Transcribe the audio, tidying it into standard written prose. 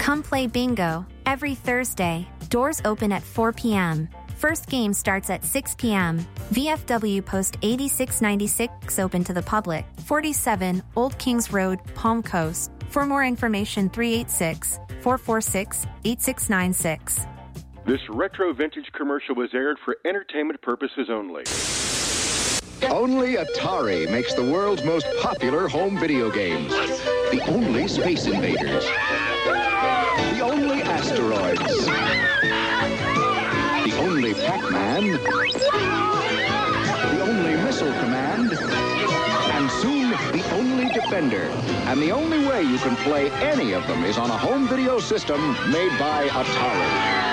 Come play bingo every Thursday. Doors open at 4 p.m. First game starts at 6 p.m. VFW Post 8696 open to the public. 47 Old Kings Road, Palm Coast. For more information, 386-446-8696. This retro vintage commercial was aired for entertainment purposes only. Only Atari makes the world's most popular home video games. The only Space Invaders. The only Asteroids. The only Pac-Man. The only Missile Command. And soon, the only Defender. And the only way you can play any of them is on a home video system made by Atari.